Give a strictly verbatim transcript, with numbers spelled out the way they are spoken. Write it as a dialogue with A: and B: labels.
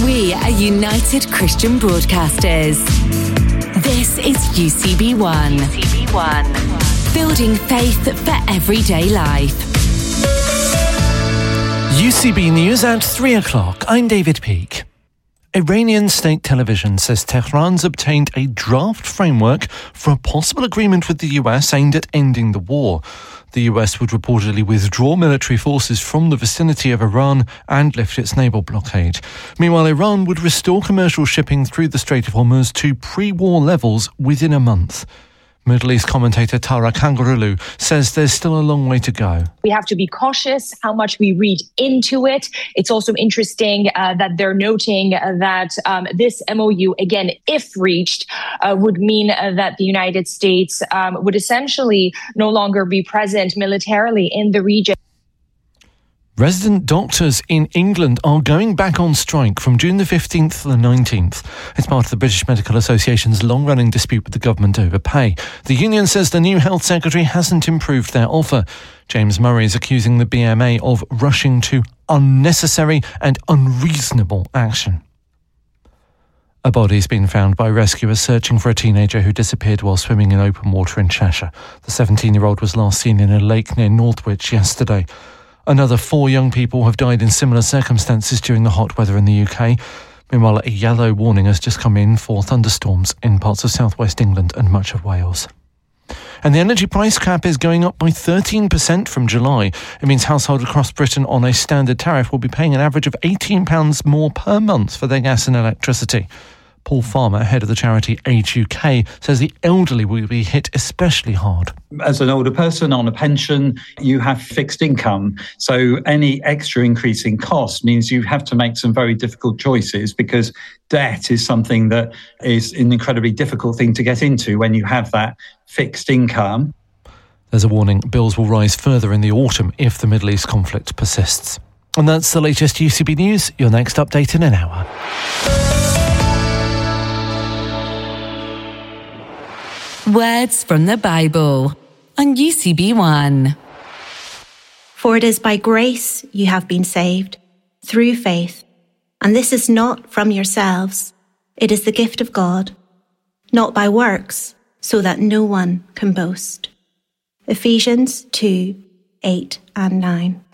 A: We are United Christian Broadcasters. This is U C B one. U C B one. Building faith for everyday life.
B: U C B News at three o'clock. I'm David Peake. Iranian state television says Tehran's obtained a draft framework for a possible agreement with the U S aimed at ending the war. The U S would reportedly withdraw military forces from the vicinity of Iran and lift its naval blockade. Meanwhile, Iran would restore commercial shipping through the Strait of Hormuz to pre-war levels within a month. Middle East commentator Tara Kangarulu says there's still a long way to go.
C: We have to be cautious how much we read into it. It's also interesting uh, that they're noting uh, that um, this M O U, again, if reached, uh, would mean uh, that the United States um, would essentially no longer be present militarily in the region.
B: Resident doctors in England are going back on strike from June the fifteenth to the nineteenth. It's part of the British Medical Association's long-running dispute with the government over pay. The union says the new health secretary hasn't improved their offer. James Murray is accusing the B M A of rushing to unnecessary and unreasonable action. A body's been found by rescuers searching for a teenager who disappeared while swimming in open water in Cheshire. The seventeen-year-old was last seen in a lake near Northwich yesterday. Another four young people have died in similar circumstances during the hot weather in the U K. Meanwhile, a yellow warning has just come in for thunderstorms in parts of southwest England and much of Wales. And the energy price cap is going up by thirteen percent from July. It means households across Britain on a standard tariff will be paying an average of eighteen pounds more per month for their gas and electricity. Paul Farmer, head of the charity Age U K, says the elderly will be hit especially hard.
D: As an older person on a pension, you have fixed income. So any extra increase in cost means you have to make some very difficult choices, because debt is something that is an incredibly difficult thing to get into when you have that fixed income.
B: There's a warning bills will rise further in the autumn if the Middle East conflict persists. And that's the latest U C B News. Your next update in an hour.
A: Words from the Bible on U C B one.
E: For it is by grace you have been saved, through faith. And this is not from yourselves. It is the gift of God, not by works, so that no one can boast. Ephesians two, eight and nine.